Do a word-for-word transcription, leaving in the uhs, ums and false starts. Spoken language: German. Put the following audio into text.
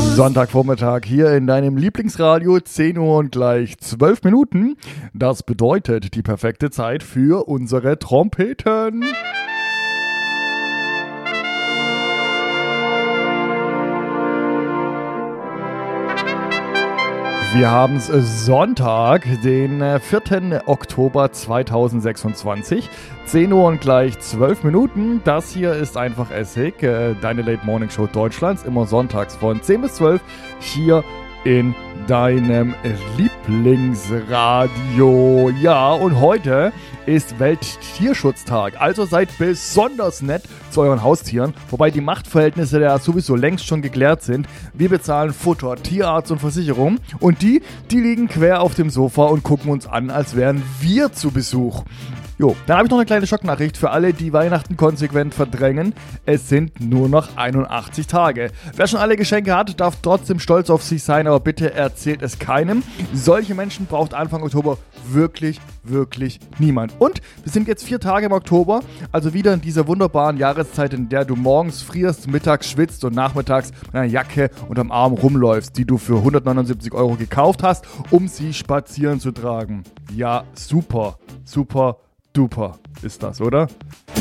Sonntagvormittag hier in deinem Lieblingsradio, zehn Uhr und gleich zwölf Minuten. Das bedeutet die perfekte Zeit für unsere Trompeten. Wir haben es Sonntag, den vierten Oktober zweitausendsechsundzwanzig, zehn Uhr und gleich zwölf Minuten. Das hier ist einfach Essig, deine Late Morning Show Deutschlands, immer sonntags von zehn bis zwölf hier in deinem Lieblingsradio. Ja, und heute ist Welttierschutztag, also seid besonders nett zu euren Haustieren, wobei die Machtverhältnisse ja sowieso längst schon geklärt sind. Wir bezahlen Futter, Tierarzt und Versicherung und die, die liegen quer auf dem Sofa und gucken uns an, als wären wir zu Besuch. Jo, dann habe ich noch eine kleine Schocknachricht für alle, die Weihnachten konsequent verdrängen. Es sind nur noch einundachtzig Tage. Wer schon alle Geschenke hat, darf trotzdem stolz auf sich sein, aber bitte erzählt es keinem. Solche Menschen braucht Anfang Oktober wirklich, wirklich niemand. Und wir sind jetzt vier Tage im Oktober, also wieder in dieser wunderbaren Jahreszeit, in der du morgens frierst, mittags schwitzt und nachmittags mit einer Jacke unterm Arm rumläufst, die du für hundertneunundsiebzig Euro gekauft hast, um sie spazieren zu tragen. Ja, super, super. Duper ist das, oder?